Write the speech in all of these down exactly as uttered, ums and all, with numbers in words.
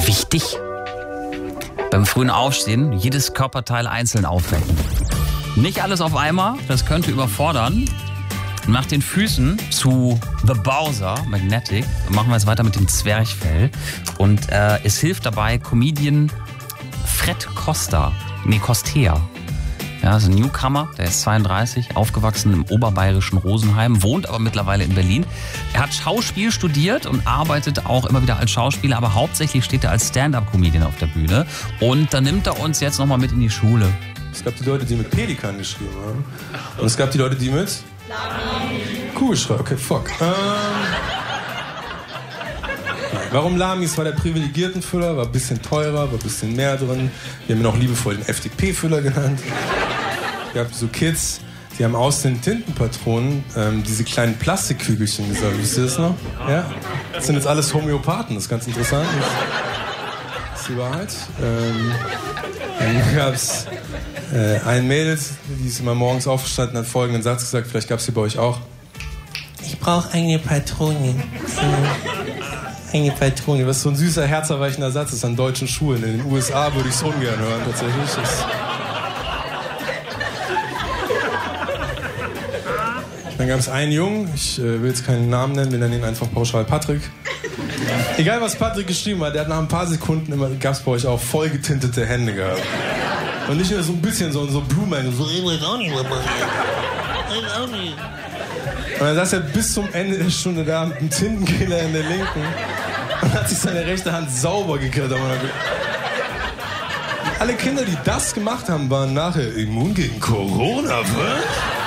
Wichtig. Beim frühen Aufstehen jedes Körperteil einzeln aufwecken. Nicht alles auf einmal, das könnte überfordern. Nach den Füßen zu The Bowser Magnetic machen wir jetzt weiter mit dem Zwerchfell. Und äh, es hilft dabei Comedian Fred Costa, nee Costea. Ja, ist ein Newcomer, der ist zweiunddreißig, aufgewachsen im oberbayerischen Rosenheim, wohnt aber mittlerweile in Berlin. Er hat Schauspiel studiert und arbeitet auch immer wieder als Schauspieler, aber hauptsächlich steht er als Stand-up-Comedian auf der Bühne. Und da nimmt er uns jetzt nochmal mit in die Schule. Es gab die Leute, die mit Pelikan geschrieben haben. Und es gab die Leute, die mit Lami. Kugelschreiber, okay, fuck. Ähm, warum Lamis? War der privilegierten Füller, war ein bisschen teurer, war ein bisschen mehr drin. Wir haben ihn auch liebevoll den F D P-Füller genannt. Es gab so Kids, die haben aus den Tintenpatronen ähm, diese kleinen Plastikkügelchen gesagt. Wisst ihr das noch? Ja? Das sind jetzt alles Homöopathen, das ist ganz interessant. Das ist die Wahrheit. Ähm, dann gab es äh, ein Mädel, die ist immer morgens aufgestanden, hat folgenden Satz gesagt, vielleicht gab es die bei euch auch. Ich brauche eine Patrone. Eine Patrone. Was so ein süßer, herzerweichender Satz ist an deutschen Schulen. In den U S A würde ich es ungern hören, tatsächlich. Das Dann gab es einen Jungen, ich äh, will jetzt keinen Namen nennen, wir nennen ihn einfach pauschal Patrick. Egal, was Patrick geschrieben hat, der hat nach ein paar Sekunden immer, gab es bei euch auch voll getintete Hände gehabt. Und nicht nur so ein bisschen so, so Blumen, so, ich weiß auch nicht, was passiert. Ich weiß auch nicht. Und dann saß er bis zum Ende der Stunde da mit einem Tintenkiller in der linken und hat sich seine rechte Hand sauber gekehrt. Alle Kinder, die das gemacht haben, waren nachher immun gegen Corona, was?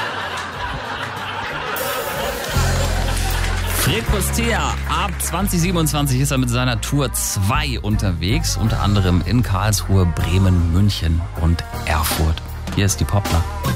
Fred Costea, ab zwanzig siebenundzwanzig ist er mit seiner Tour zwei unterwegs, unter anderem in Karlsruhe, Bremen, München und Erfurt. Hier ist die Popnacht.